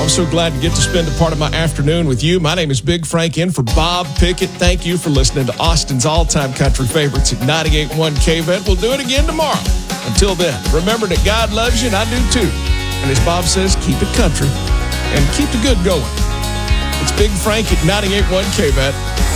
I'm so glad to get to spend a part of my afternoon with you. My name is Big Frank, in for Bob Pickett. Thank you for listening to Austin's all-time country favorites at 98.1 KVET. We'll do it again tomorrow. Until then, remember that God loves you, and I do too. And as Bob says, keep it country and keep the good going. It's Big Frank at 98.1 KVET.